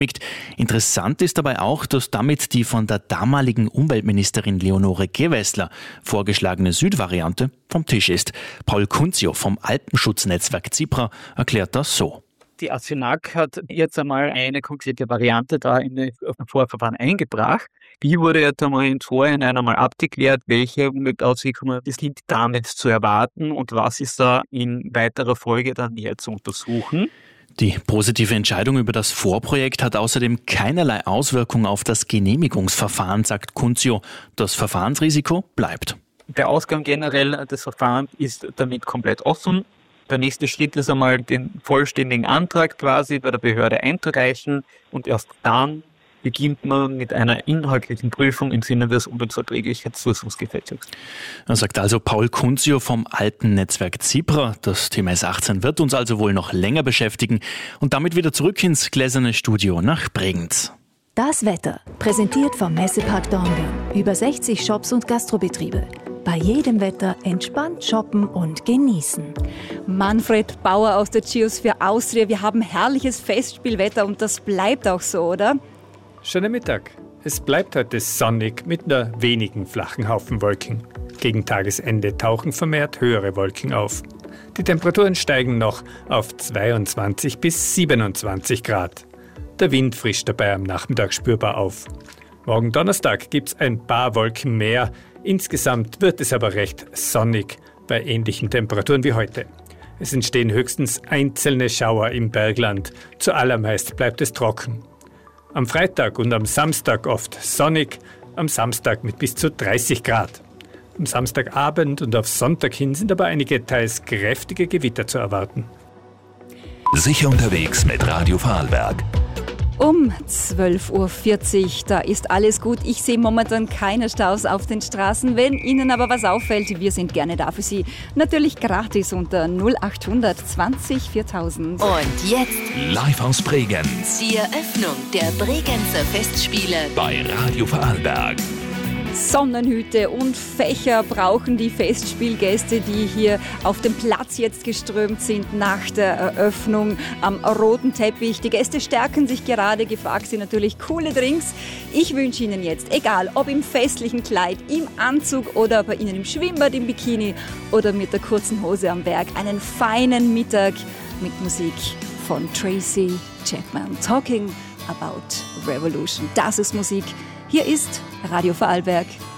Interessant ist dabei auch, dass damit die von der damaligen Umweltministerin Leonore Gewessler vorgeschlagene Südvariante vom Tisch ist. Paul Kunzio vom Alpenschutznetzwerk ZIPRA erklärt das so. Die ASFINAG hat jetzt einmal eine konkrete Variante da in das Vorverfahren eingebracht. Die wurde jetzt einmal im Vorhinein einmal abgeklärt, welche Umweltauswirkungen sind damit zu erwarten und was ist da in weiterer Folge dann näher zu untersuchen. Die positive Entscheidung über das Vorprojekt hat außerdem keinerlei Auswirkung auf das Genehmigungsverfahren, sagt Kunzio. Das Verfahrensrisiko bleibt. Der Ausgang generell des Verfahrens ist damit komplett offen. Der nächste Schritt ist einmal, den vollständigen Antrag quasi bei der Behörde einzureichen und erst dann beginnt man mit einer inhaltlichen Prüfung im Sinne des Umweltverträglichkeitsprüfungsgesetzes. Sagt also Paul Kunzio vom Alpennetzwerk ZIPRA. Das Thema S18 wird uns also wohl noch länger beschäftigen. Und damit wieder zurück ins gläserne Studio nach Bregenz. Das Wetter, präsentiert vom Messepark Dornbirn. Über 60 Shops und Gastrobetriebe. Bei jedem Wetter entspannt shoppen und genießen. Manfred Bauer aus der Geosphere Austria. Wir haben herrliches Festspielwetter und das bleibt auch so, oder? Schönen Mittag. Es bleibt heute sonnig mit nur wenigen flachen Haufen Wolken. Gegen Tagesende tauchen vermehrt höhere Wolken auf. Die Temperaturen steigen noch auf 22 bis 27 Grad. Der Wind frischt dabei am Nachmittag spürbar auf. Morgen Donnerstag gibt es ein paar Wolken mehr. Insgesamt wird es aber recht sonnig bei ähnlichen Temperaturen wie heute. Es entstehen höchstens einzelne Schauer im Bergland. Zuallermeist bleibt es trocken. Am Freitag und am Samstag oft sonnig, am Samstag mit bis zu 30 Grad. Am Samstagabend und auf Sonntag hin sind aber einige teils kräftige Gewitter zu erwarten. Sicher unterwegs mit Radio Vorarlberg. Um 12.40 Uhr, da ist alles gut. Ich sehe momentan keine Staus auf den Straßen. Wenn Ihnen aber was auffällt, wir sind gerne da für Sie. Natürlich gratis unter 0800 20 4000. Und jetzt Live aus Bregenz. die Eröffnung der Bregenzer Festspiele Bei Radio Vorarlberg. Sonnenhüte und Fächer brauchen die Festspielgäste, die hier auf dem Platz jetzt geströmt sind nach der Eröffnung am roten Teppich. Die Gäste stärken sich gerade, gefragt sind natürlich coole Drinks. Ich wünsche Ihnen jetzt, egal ob im festlichen Kleid, im Anzug oder bei Ihnen im Schwimmbad, im Bikini oder mit der kurzen Hose am Berg, einen feinen Mittag mit Musik von Tracy Chapman. Talking about Revolution. Das ist Musik. Hier ist Radio Vorarlberg